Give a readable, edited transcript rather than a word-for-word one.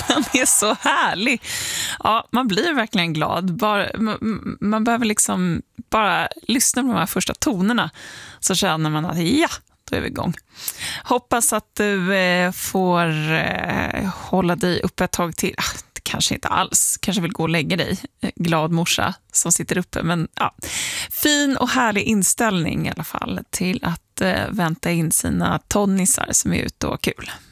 Han är så härlig. Ja, man blir verkligen glad. Man behöver liksom bara lyssna på de här första tonerna, så känner man att ja, då är vi igång. Hoppas att du får hålla dig uppe ett tag till. Kanske inte alls. Kanske vill gå och lägga dig. Glad morsa som sitter uppe. Men ja, fin och härlig inställning i alla fall till att vänta in sina tonnisar som är ute och kul.